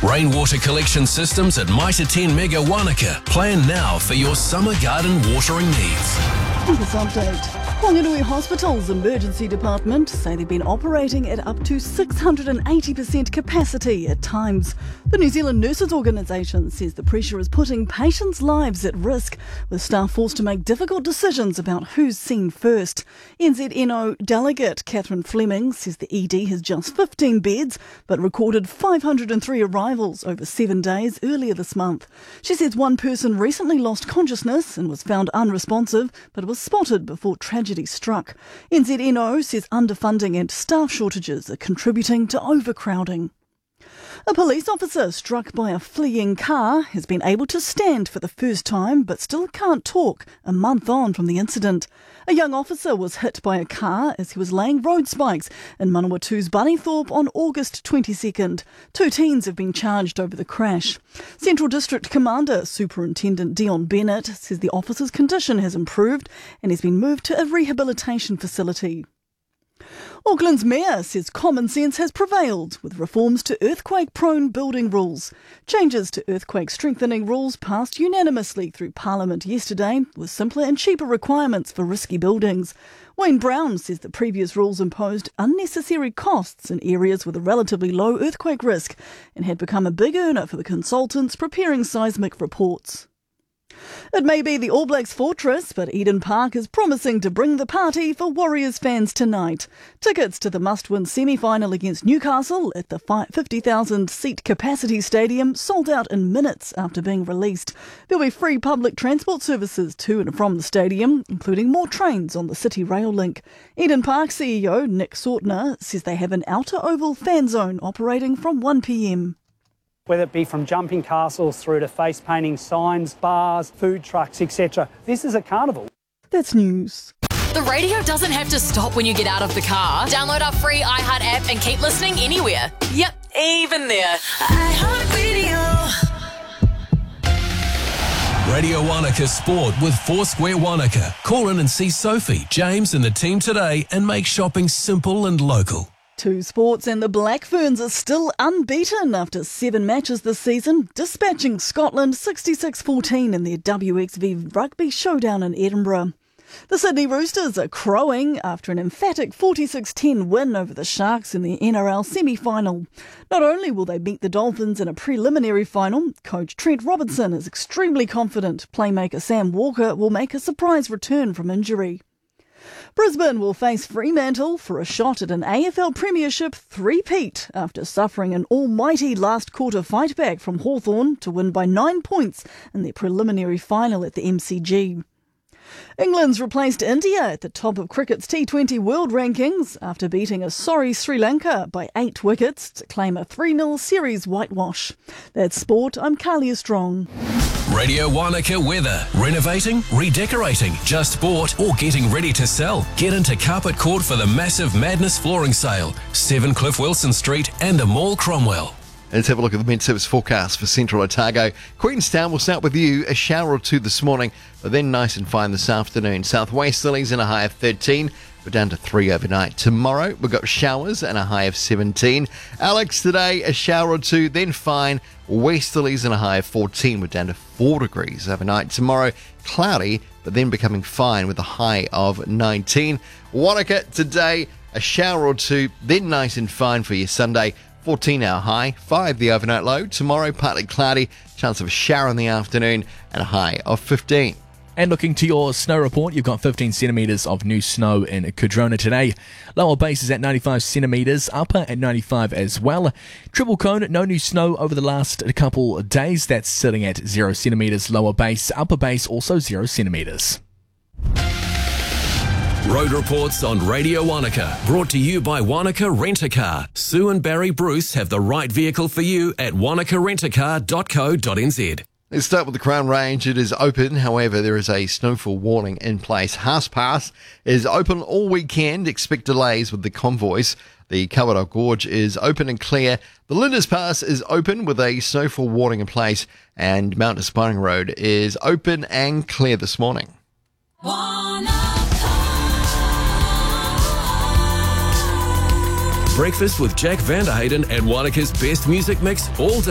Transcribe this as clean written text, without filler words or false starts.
Rainwater collection systems at Mitre 10 Mega Wanaka. Plan now for your summer garden watering needs. This update. Whanganui Hospital's emergency department say they've been operating at up to 680% capacity at times. The New Zealand Nurses Organisation says the pressure is putting patients' lives at risk, with staff forced to make difficult decisions about who's seen first. NZNO delegate Catherine Fleming says the ED has just 15 beds, but recorded 503 arrivals over 7 days earlier this month. She says one person recently lost consciousness and was found unresponsive, but was spotted before tragedy struck. NZNO says underfunding and staff shortages are contributing to overcrowding. A police officer struck by a fleeing car has been able to stand for the first time but still can't talk a month on from the incident. A young officer was hit by a car as he was laying road spikes in Manawatu's Bunnythorpe on August 22nd. 2 teens have been charged over the crash. Central District Commander Superintendent Dion Bennett says the officer's condition has improved and he's been moved to a rehabilitation facility. Auckland's mayor says common sense has prevailed with reforms to earthquake-prone building rules. Changes to earthquake-strengthening rules passed unanimously through Parliament yesterday with simpler and cheaper requirements for risky buildings. Wayne Brown says the previous rules imposed unnecessary costs in areas with a relatively low earthquake risk and had become a big earner for the consultants preparing seismic reports. It may be the All Blacks fortress, but Eden Park is promising to bring the party for Warriors fans tonight. Tickets to the must-win semi-final against Newcastle at the 50,000-seat capacity stadium sold out in minutes after being released. There'll be free public transport services to and from the stadium, including more trains on the City Rail link. Eden Park CEO Nick Sortner says they have an outer oval fan zone operating from 1 p.m. Whether it be from jumping castles through to face painting signs, bars, food trucks, etc. This is a carnival. That's news. The radio doesn't have to stop when you get out of the car. Download our free iHeart app and keep listening anywhere. Yep, even there. iHeart Radio. Radio Wanaka Sport with Foursquare Wanaka. Call in and see Sophie, James and the team today and make shopping simple and local. 2 sports, and the Black Ferns are still unbeaten after 7 matches this season, dispatching Scotland 66-14 in their WXV rugby showdown in Edinburgh. The Sydney Roosters are crowing after an emphatic 46-10 win over the Sharks in the NRL semi-final. Not only will they beat the Dolphins in a preliminary final, coach Trent Robinson is extremely confident playmaker Sam Walker will make a surprise return from injury. Brisbane will face Fremantle for a shot at an AFL Premiership three-peat after suffering an almighty last-quarter fight-back from Hawthorn to win by 9 points in their preliminary final at the MCG. England's replaced India at the top of cricket's T20 world rankings after beating a sorry Sri Lanka by 8 wickets to claim a 3-0 series whitewash. That's sport. I'm Kalia Strong. Radio Wanaka weather. Renovating, redecorating, just bought or getting ready to sell. Get into Carpet Court for the massive Madness flooring sale. 7 Cliff Wilson Street and a Mall Cromwell. Let's have a look at the mid-service forecast for Central Otago. Queenstown, we'll start with you. A shower or 2 this morning, but then nice and fine this afternoon. Southwesterlies and a high of 13. We're down to 3 overnight. Tomorrow, we've got showers and a high of 17. Alex, today, a shower or 2, then fine. Westerlies and a high of 14. We're down to 4 degrees overnight. Tomorrow, cloudy, but then becoming fine with a high of 19. Wanaka, today, a shower or 2, then nice and fine for your Sunday. 14-hour high, 5 the overnight low. Tomorrow, partly cloudy, chance of a shower in the afternoon, and a high of 15. And looking to your snow report, you've got 15 centimetres of new snow in Cardrona today. Lower base is at 95 centimetres, upper at 95 as well. Triple Cone, no new snow over the last couple of days. That's sitting at 0 centimetres lower base, upper base also 0 centimetres. Road reports on Radio Wanaka, brought to you by Wanaka Rent-A-Car. Sue and Barry Bruce have the right vehicle for you at wanakarentacar.co.nz. Let's start with the Crown Range. It is open, however, there is a snowfall warning in place. Haas Pass is open all weekend. Expect delays with the convoys. The Kawerau Gorge is open and clear. The Linders Pass is open with a snowfall warning in place. And Mount Aspiring Road is open and clear this morning. Breakfast with Jack Vanderhayden and Wanaka's best music mix all day.